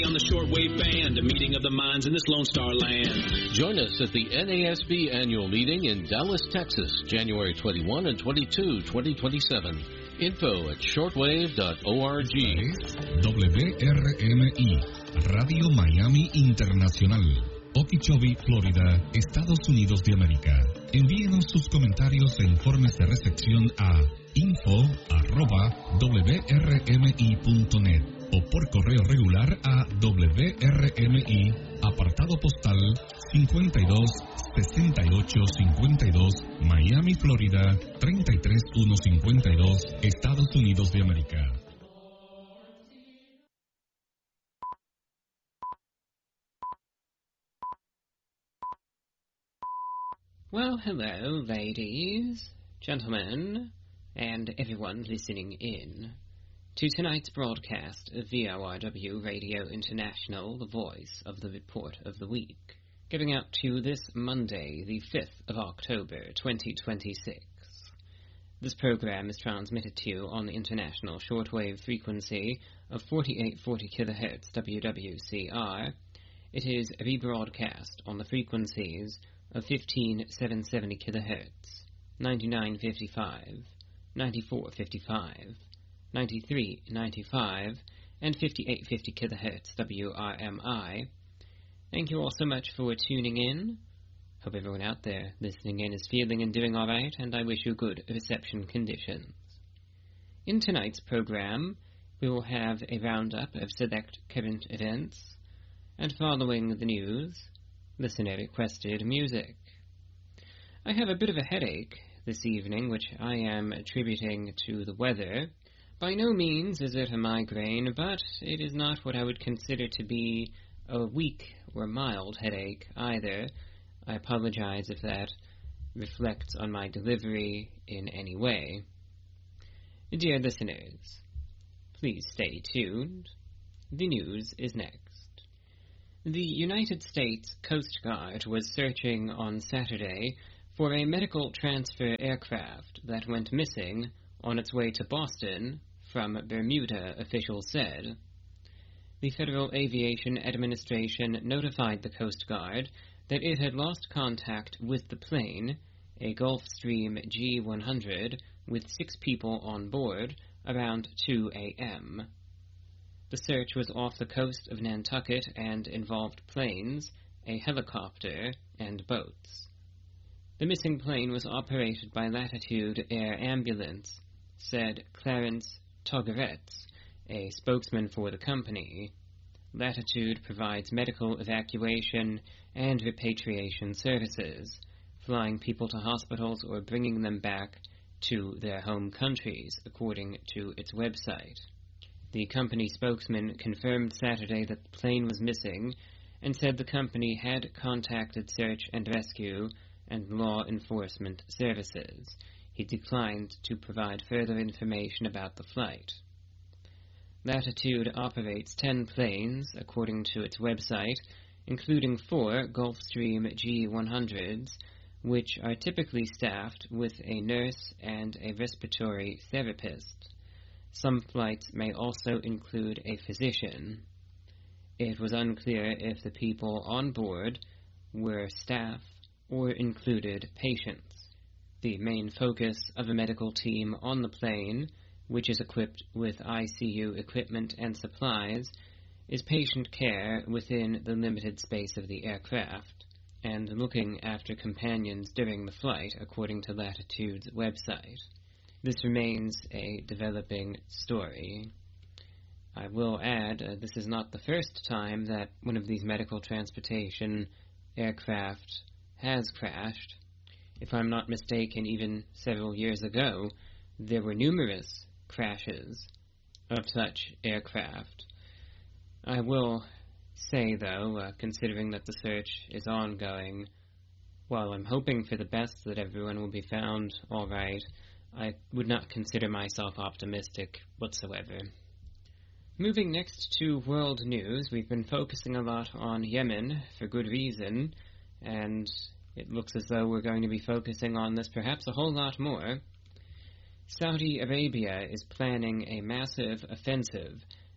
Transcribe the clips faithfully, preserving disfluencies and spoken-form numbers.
On the shortwave band, a meeting of the minds in this Lone Star land. Join us at the N A S B annual meeting in Dallas, Texas, January twenty-first and twenty-second, twenty twenty-seven. Info at shortwave dot org. W R M I, Radio Miami Internacional, Okeechobee, Florida, Estados Unidos de América. Envíenos sus comentarios e informes de recepción a info arroba w r m i punto net o por correo regular a W R M I, apartado postal cincuenta y dos sesenta y ocho cincuenta y dos, Miami, Florida treinta y tres mil ciento cincuenta y dos, Estados Unidos de América. Well, hello, ladies, gentlemen, and everyone listening in to tonight's broadcast of V O R W Radio International, the voice of the report of the week, giving out to you this Monday, the fifth of October, twenty twenty-six. This program is transmitted to you on the international shortwave frequency of forty-eight forty kilohertz W W C R. It is rebroadcast on the frequencies of fifteen seven seventy kilohertz, ninety-nine fifty-five, ninety-four fifty-five, ninety-three ninety-five, and fifty-eight fifty kilohertz W R M I. Thank you all so much for tuning in. Hope everyone out there listening in is feeling and doing all right, and I wish you good reception conditions. In tonight's program, we will have a roundup of select current events, and following the news, listener-requested music. I have a bit of a headache this evening, which I am attributing to the weather. By no means is it a migraine, but it is not what I would consider to be a weak or mild headache either. I apologize if that reflects on my delivery in any way. Dear listeners, please stay tuned. The news is next. The United States Coast Guard was searching on Saturday for a medical transfer aircraft that went missing on its way to Boston from Bermuda, officials said. The Federal Aviation Administration notified the Coast Guard that it had lost contact with the plane, a Gulfstream G one hundred, with six people on board, around two a.m. The search was off the coast of Nantucket and involved planes, a helicopter, and boats. The missing plane was operated by Latitude Air Ambulance, said Clarence Togaretz, a spokesman for the company. Latitude provides medical evacuation and repatriation services, flying people to hospitals or bringing them back to their home countries, according to its website. The company spokesman confirmed Saturday that the plane was missing and said the company had contacted search and rescue and law enforcement services. He declined to provide further information about the flight. Latitude operates ten planes, according to its website, including four Gulfstream G one hundreds, which are typically staffed with a nurse and a respiratory therapist. Some flights may also include a physician. It was unclear if the people on board were staff or included patients. The main focus of a medical team on the plane, which is equipped with I C U equipment and supplies, is patient care within the limited space of the aircraft, and looking after companions during the flight, according to Latitude's website. This remains a developing story. I will add, uh, this is not the first time that one of these medical transportation aircraft has crashed. If I'm not mistaken, even several years ago, there were numerous crashes of such aircraft. I will say, though, uh, considering that the search is ongoing, while I'm hoping for the best that everyone will be found all right, I would not consider myself optimistic whatsoever. Moving next to world news, we've been focusing a lot on Yemen for good reason, and it looks as though we're going to be focusing on this perhaps a whole lot more. Saudi Arabia is planning a massive offensive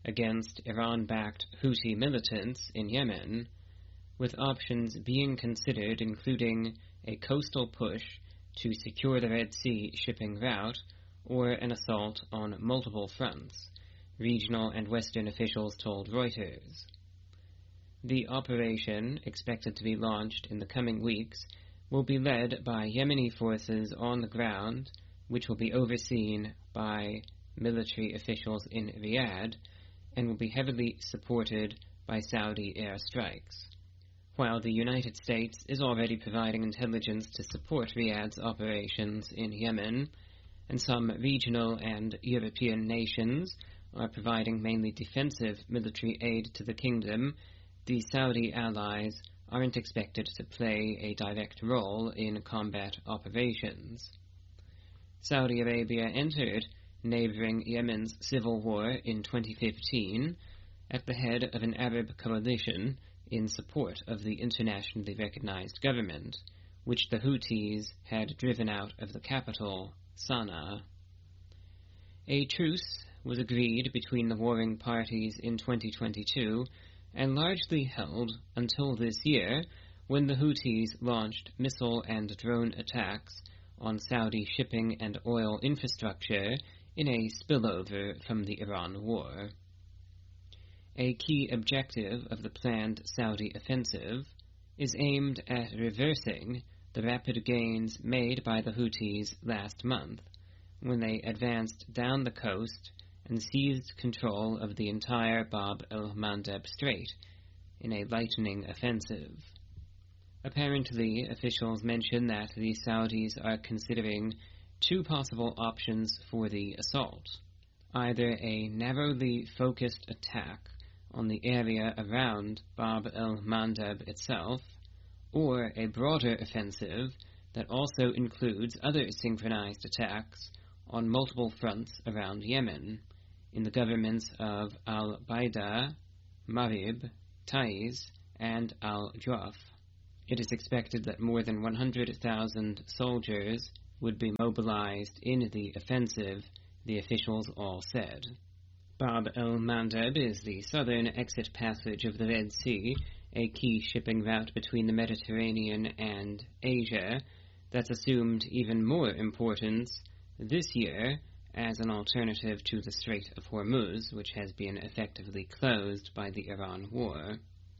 against Iran-backed Houthi militants in Yemen, with options being considered including a coastal push to secure the Red Sea shipping route or an assault on multiple fronts, regional and Western officials told Reuters. The operation, expected to be launched in the coming weeks, will be led by Yemeni forces on the ground, which will be overseen by military officials in Riyadh, and will be heavily supported by Saudi airstrikes. While the United States is already providing intelligence to support Riyadh's operations in Yemen, and some regional and European nations are providing mainly defensive military aid to the kingdom, the Saudi allies aren't expected to play a direct role in combat operations. Saudi Arabia entered neighboring Yemen's civil war in twenty fifteen at the head of an Arab coalition in support of the internationally recognized government, which the Houthis had driven out of the capital, Sana'a. A truce was agreed between the warring parties in twenty twenty-two and largely held until this year, when the Houthis launched missile and drone attacks on Saudi shipping and oil infrastructure in a spillover from the Iran war. A key objective of the planned Saudi offensive is aimed at reversing the rapid gains made by the Houthis last month, when they advanced down the coast and seized control of the entire Bab el-Mandeb Strait in a lightning offensive. Apparently, officials mention that the Saudis are considering two possible options for the assault: either a narrowly focused attack on the area around Bab el-Mandeb itself, or a broader offensive that also includes other synchronized attacks on multiple fronts around Yemen, in the governments of al-Baida, Marib, Taiz, and al-Juaf. It is expected that more than one hundred thousand soldiers would be mobilized in the offensive, the officials all said. Bab el-Mandeb is the southern exit passage of the Red Sea, a key shipping route between the Mediterranean and Asia that's assumed even more importance this year as an alternative to the Strait of Hormuz, which has been effectively closed by the Iran war.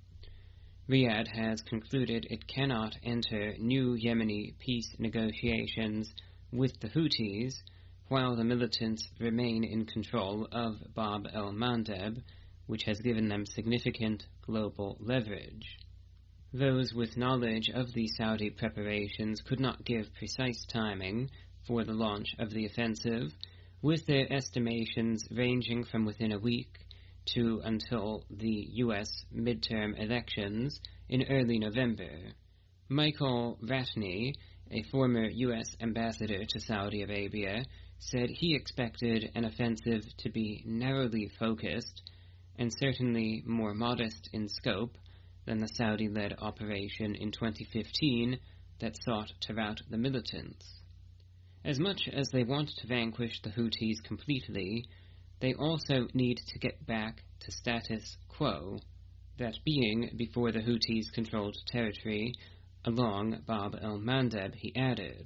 Riyadh has concluded it cannot enter new Yemeni peace negotiations with the Houthis while the militants remain in control of Bab el-Mandeb, which has given them significant global leverage. Those with knowledge of the Saudi preparations could not give precise timing for the launch of the offensive, with their estimations ranging from within a week to until the U S midterm elections in early November. Michael Ratney, a former U S ambassador to Saudi Arabia, said he expected an offensive to be narrowly focused and certainly more modest in scope than the Saudi-led operation in twenty fifteen that sought to rout the militants. As much as they want to vanquish the Houthis completely, they also need to get back to status quo, that being before the Houthis controlled territory along Bab el-Mandeb, he added.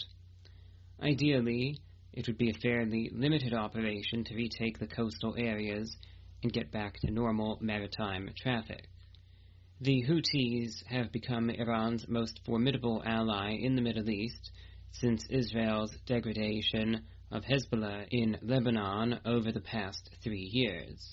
Ideally, it would be a fairly limited operation to retake the coastal areas and get back to normal maritime traffic. The Houthis have become Iran's most formidable ally in the Middle East since Israel's degradation of Hezbollah in Lebanon over the past three years.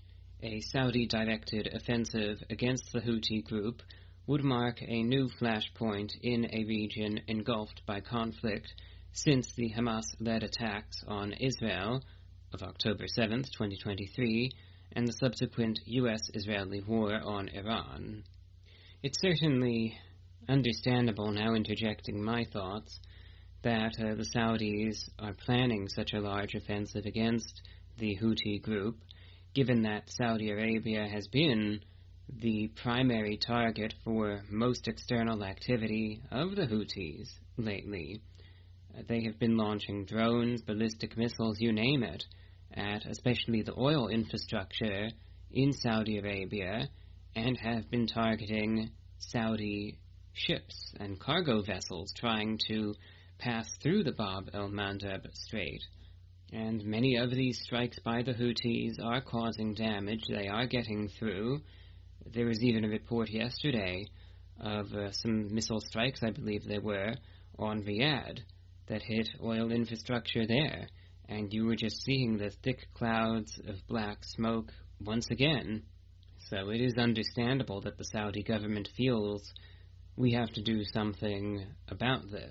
A Saudi-directed offensive against the Houthi group would mark a new flashpoint in a region engulfed by conflict since the Hamas-led attacks on Israel of October seventh, twenty twenty-three, and the subsequent U S-Israeli war on Iran. It's certainly understandable, now interjecting my thoughts, that uh, the Saudis are planning such a large offensive against the Houthi group, given that Saudi Arabia has been the primary target for most external activity of the Houthis lately. Uh, they have been launching drones, ballistic missiles, you name it, at especially the oil infrastructure in Saudi Arabia and have been targeting Saudi ships and cargo vessels trying to pass through the Bab el-Mandeb Strait. And many of these strikes by the Houthis are causing damage. They are getting through. There was even a report yesterday of uh, some missile strikes, I believe they were, on Riyadh that hit oil infrastructure there. And you were just seeing the thick clouds of black smoke once again. So it is understandable that the Saudi government feels we have to do something about this.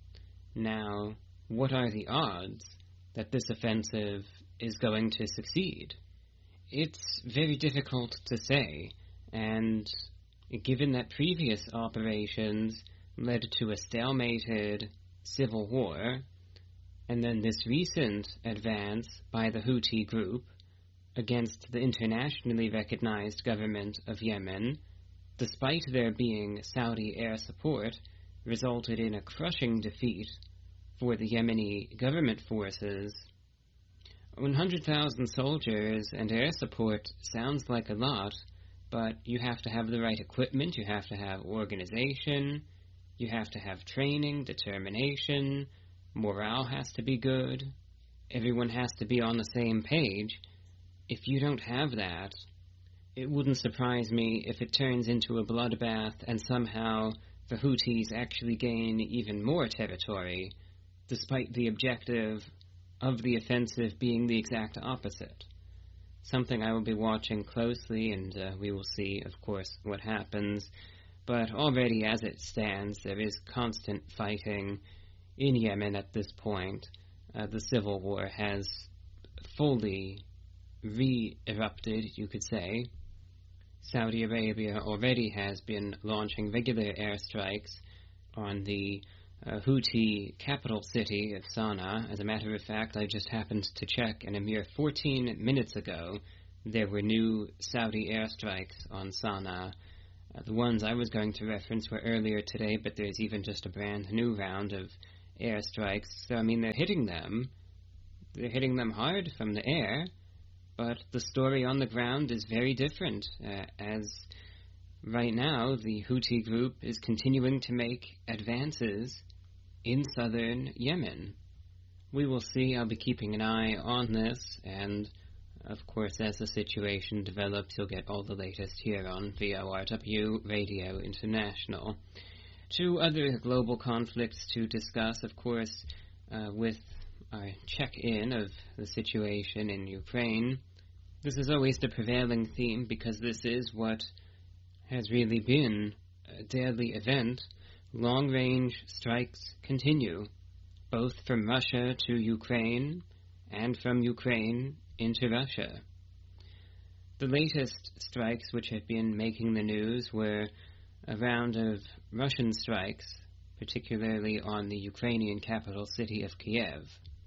Now, what are the odds that this offensive is going to succeed? It's very difficult to say, and given that previous operations led to a stalemated civil war, and then this recent advance by the Houthi group against the internationally recognized government of Yemen, despite there being Saudi air support, resulted in a crushing defeat for the Yemeni government forces. one hundred thousand soldiers and air support sounds like a lot, but you have to have the right equipment, you have to have organization, you have to have training, determination, morale has to be good, everyone has to be on the same page. If you don't have that, it wouldn't surprise me if it turns into a bloodbath and somehow the Houthis actually gain even more territory, despite the objective of the offensive being the exact opposite. Something I will be watching closely, and uh, we will see, of course, what happens. But already as it stands, there is constant fighting in Yemen at this point. Uh, the civil war has fully re-erupted, you could say. Saudi Arabia already has been launching regular airstrikes on the uh, Houthi capital city of Sana'a. As a matter of fact, I just happened to check, and a mere fourteen minutes ago, there were new Saudi airstrikes on Sana'a. Uh, the ones I was going to reference were earlier today, but there's even just a brand new round of airstrikes. So, I mean, they're hitting them. They're hitting them hard from the air, but the story on the ground is very different, uh, as right now the Houthi group is continuing to make advances in southern Yemen. We will see. I'll be keeping an eye on this, and of course, as the situation develops, you'll get all the latest here on V O R W Radio International. Two other global conflicts to discuss, of course, uh, with our check-in of the situation in Ukraine. This is always the prevailing theme because this is what has really been a deadly event. Long-range strikes continue, both from Russia to Ukraine and from Ukraine into Russia. The latest strikes which have been making the news were a round of Russian strikes, particularly on the Ukrainian capital city of Kiev.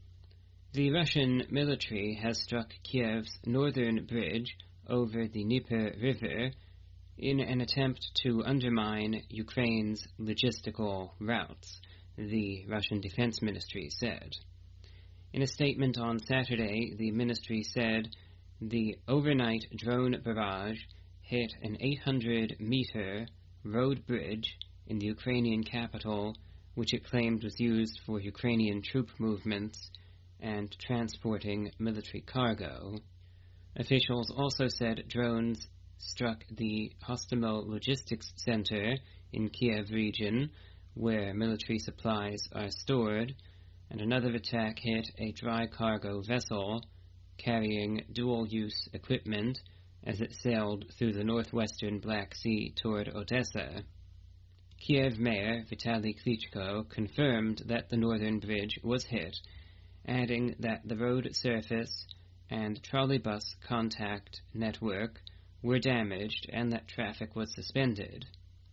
The Russian military has struck Kiev's northern bridge over the Dnieper River in an attempt to undermine Ukraine's logistical routes, the Russian Defense Ministry said. In a statement on Saturday, the ministry said the overnight drone barrage hit an eight hundred meter road bridge in the Ukrainian capital, which it claimed was used for Ukrainian troop movements and transporting military cargo. Officials also said drones struck the Hostomel Logistics Center in Kiev region, where military supplies are stored, and another attack hit a dry cargo vessel carrying dual-use equipment as it sailed through the northwestern Black Sea toward Odessa. Kiev Mayor Vitaly Klitschko confirmed that the northern bridge was hit, adding that the road surface and trolleybus contact network were damaged and that traffic was suspended.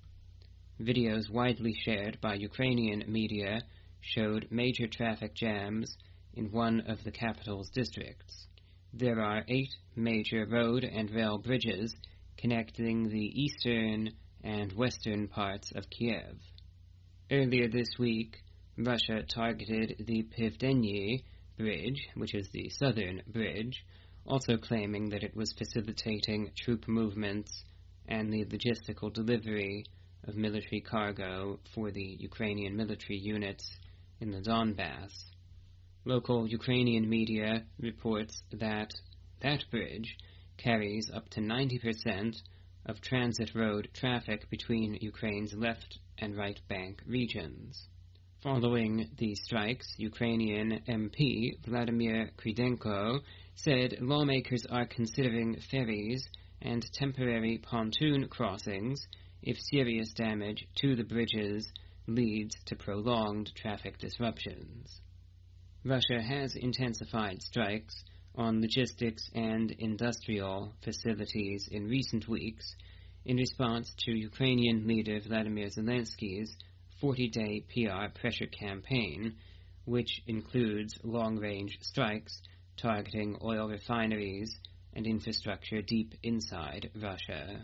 Videos widely shared by Ukrainian media showed major traffic jams in one of the capital's districts. There are eight major road and rail bridges connecting the eastern and western parts of Kiev. Earlier this week, Russia targeted the Pivdeny Bridge, which is the southern bridge, also claiming that it was facilitating troop movements and the logistical delivery of military cargo for the Ukrainian military units in the Donbass. Local Ukrainian media reports that that bridge carries up to ninety percent of transit road traffic between Ukraine's left and right bank regions. Following the strikes, Ukrainian M P Vladimir Krydenko said lawmakers are considering ferries and temporary pontoon crossings if serious damage to the bridges leads to prolonged traffic disruptions. Russia has intensified strikes on logistics and industrial facilities in recent weeks in response to Ukrainian leader Vladimir Zelensky's forty-day P R pressure campaign, which includes long-range strikes targeting oil refineries and infrastructure deep inside Russia.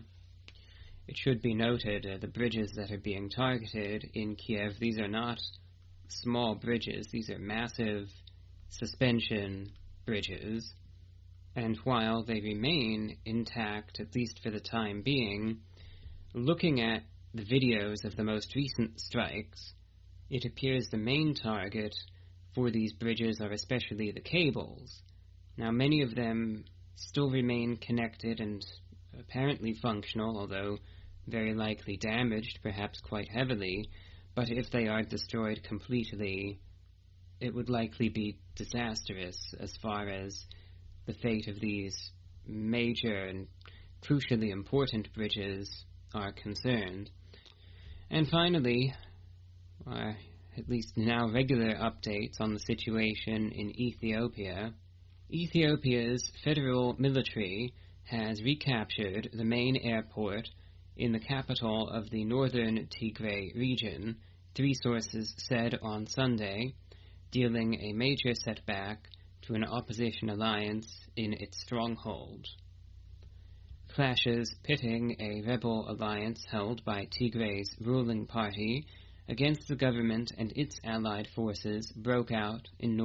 It should be noted uh, the bridges that are being targeted in Kiev, these are not small bridges, these are massive suspension bridges, and while they remain intact, at least for the time being, looking at the videos of the most recent strikes, it appears the main target for these bridges are especially the cables. Now, many of them still remain connected and apparently functional, although very likely damaged, perhaps quite heavily, but if they are destroyed completely, it would likely be disastrous as far as the fate of these major and crucially important bridges are concerned. And finally, uh, at least now regular updates on the situation in Ethiopia. Ethiopia's federal military has recaptured the main airport in the capital of the northern Tigray region, three sources said on Sunday, dealing a major setback to an opposition alliance in its stronghold. Clashes pitting a rebel alliance held by Tigray's ruling party against the government and its allied forces broke out in